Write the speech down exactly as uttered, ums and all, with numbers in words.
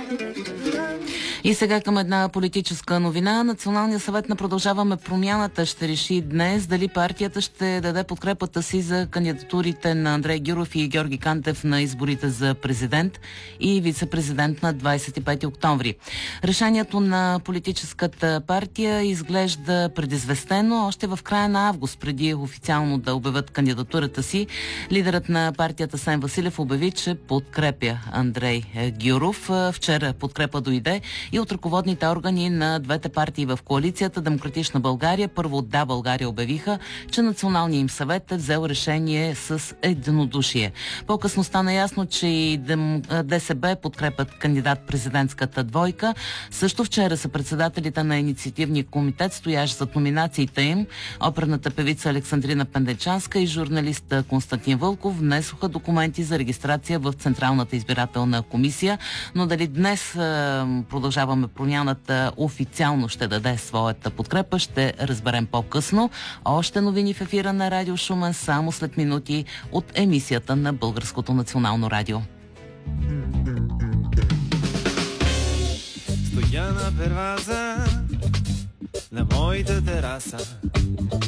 И сега към една политическа новина. Националният съвет на Продължаваме промяната ще реши днес дали партията ще даде подкрепата си за кандидатурите на Андрей Гюров и Георги Кантев на изборите за президент и вице-президент на двадесет и пети октомври. Решението на политическата партия изглежда предизвестено още в края на август, преди официално да обявят кандидатурата си. Лидерът на партията Асен Василев обяви, че подкрепя Андрей Гюров. Вчера подкрепа дойде и от ръководните органи на двете партии в коалицията Демократична България. Първо от Да, България обявиха, че Националният им съвет е взел решение с единодушие. По-късно стана ясно, че и ДСБ подкрепят кандидат-президентската двойка. Също вчера са председателите на инициативния комитет, стоящ зад номинациите им, оперната певица Александрина Пендечанска и журналист Константин Вълков, внесоха документи за регистрация в Централната избирателна комисия, но дали днес Продължаваме промяната официално ще даде своята подкрепа, ще разберем по-късно. Още новини в ефира на Радио Шумен само след минути от емисията на Българското национално радио. Стоя на перваза на моята тераса.